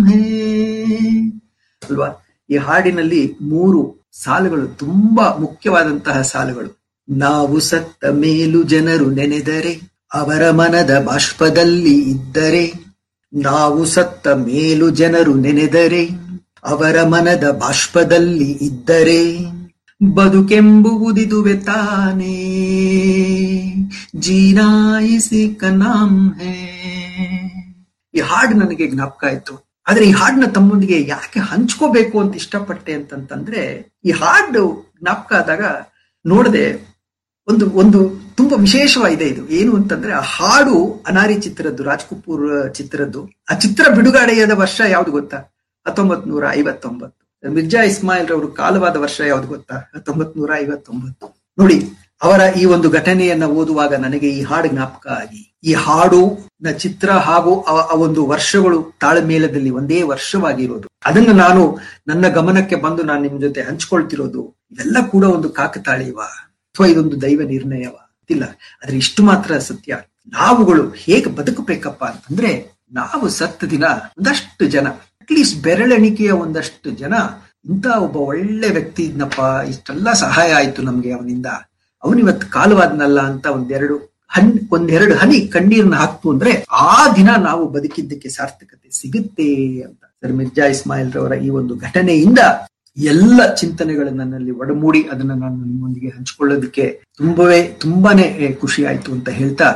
ಅಲ್ವಾ? ಈ ಹಾಡಿನಲ್ಲಿ 3 ಸಾಲುಗಳು ತುಂಬಾ ಮುಖ್ಯವಾದಂತಹ ಸಾಲುಗಳು. ನಾವು ಸತ್ತ ಮೇಲೂ ಜನರು ನೆನೆದರೆ ಅವರ ಮನದ ಬಾಷ್ಪದಲ್ಲಿ ಇದ್ದರೆ, ನಾವು ಸತ್ತ ಮೇಲೂ ಜನರು ನೆನೆದರೆ ಅವರ ಮನದ ಬಾಷ್ಪದಲ್ಲಿ ಇದ್ದರೆ, ಬದುಕೆಂಬುವುದಿದುವೆ ತಾನೇ ಜೀನಾ ಇಸಿ ಕಾ ನಾಮ್ ಹೈ. ಈ ಹಾಡು ನನಗೆ ಜ್ಞಾಪಕ ಆಯ್ತು. ಆದ್ರೆ ಈ ಹಾಡನ್ನ ತಮ್ಮೊಂದಿಗೆ ಯಾಕೆ ಹಂಚ್ಕೋಬೇಕು ಅಂತ ಇಷ್ಟಪಟ್ಟೆ ಅಂತಂತಂದ್ರೆ, ಈ ಹಾಡು ಜ್ಞಾಪಕ ಆದಾಗ ನೋಡದೆ ಒಂದು ಒಂದು ತುಂಬಾ ವಿಶೇಷವಾಗಿದೆ. ಇದು ಏನು ಅಂತಂದ್ರೆ, ಆ ಹಾಡು ಅನಾರಿ ಚಿತ್ರದ್ದು, ರಾಜ್ ಕಪೂರ್ ಚಿತ್ರದ್ದು. ಆ ಚಿತ್ರ ಬಿಡುಗಡೆಯಾದ ವರ್ಷ ಯಾವ್ದು ಗೊತ್ತಾ? 1959. ಮಿರ್ಜಾ ಇಸ್ಮಾಯಿಲ್ ರವರು ಕಾಲವಾದ ವರ್ಷ ಯಾವ್ದು ಗೊತ್ತಾ? 1959. ನೋಡಿ, ಅವರ ಈ ಒಂದು ಘಟನೆಯನ್ನ ಓದುವಾಗ ನನಗೆ ಈ ಹಾಡು ಜ್ಞಾಪಕ ಆಗಿ, ಈ ಹಾಡು ಚಿತ್ರ ಹಾಗೂ ಆ ಒಂದು ವರ್ಷಗಳು ತಾಳ್ಮೇಲದಲ್ಲಿ ಒಂದೇ ವರ್ಷವಾಗಿರೋದು, ಅದನ್ನು ನಾನು ನನ್ನ ಗಮನಕ್ಕೆ ಬಂದು ನಾನು ನಿಮ್ ಜೊತೆ ಹಂಚ್ಕೊಳ್ತಿರೋದು, ಇವೆಲ್ಲ ಕೂಡ ಒಂದು ಕಾಕತಾಳೀವ ಅಥವಾ ಇದೊಂದು ದೈವ ನಿರ್ಣಯವ ಇಲ್ಲ. ಆದ್ರೆ ಇಷ್ಟು ಮಾತ್ರ ಸತ್ಯ, ನಾವುಗಳು ಹೇಗೆ ಬದುಕಬೇಕಪ್ಪ ಅಂತಂದ್ರೆ, ನಾವು ಸತ್ತ ದಿನ ಒಂದಷ್ಟು ಜನ, ಅಟ್ಲೀಸ್ಟ್ ಬೆರಳೆಣಿಕೆಯ ಒಂದಷ್ಟು ಜನ, ಇಂಥ ಒಬ್ಬ ಒಳ್ಳೆ ವ್ಯಕ್ತಿ ಇದ್ನಪ್ಪ, ಇಷ್ಟೆಲ್ಲ ಸಹಾಯ ಆಯ್ತು ನಮ್ಗೆ ಅವನಿಂದ, ಅವನಿವತ್ತು ಕಾಲವಾದ್ನಲ್ಲ ಅಂತ ಒಂದೆರಡು ಹನಿ ಕಣ್ಣೀರನ್ನ ಹಾಕ್ತು ಅಂದ್ರೆ ಆ ದಿನ ನಾವು ಬದುಕಿದ್ದಕ್ಕೆ ಸಾರ್ಥಕತೆ ಸಿಗುತ್ತೆ ಅಂತ. ಸರ್ ಮಿರ್ಜಾ ಇಸ್ಮಾಯಿಲ್ ರವರ ಈ ಒಂದು ಘಟನೆಯಿಂದ ಎಲ್ಲ ಚಿಂತನೆಗಳು ನನ್ನಲ್ಲಿ ಒಡಮೂಡಿ ಅದನ್ನ ನಾನು ನಿಮ್ಮೊಂದಿಗೆ ಹಂಚಿಕೊಳ್ಳೋದಕ್ಕೆ ತುಂಬಾನೇ ಖುಷಿ ಆಯ್ತು ಅಂತ ಹೇಳ್ತಾ